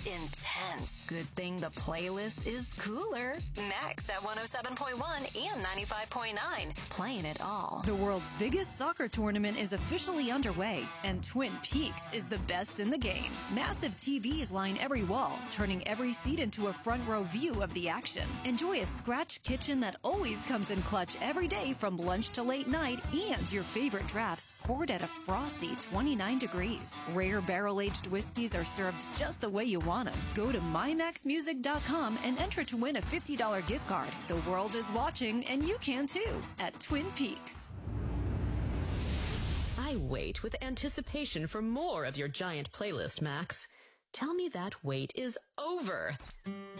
intense. Good thing the playlist is cooler. Max at 107.1 and 95.9. Playing it all. The world's biggest soccer tournament is officially underway, and Twin Peaks is the best in the game. Massive TVs line every wall, turning every seat into a front row view of the action. Enjoy a scratch kitchen that always comes in clutch every day from lunch to late night, and your favorite drafts poured at a frosty 29 degrees. Rare barrel-aged whiskeys are served just the way you want them. Go to mymaxmusic.com and enter to win a $50 gift card. The world is watching, and you can too, at Twin Peaks. I wait with anticipation for more of your giant playlist, Max. Tell me that wait is over.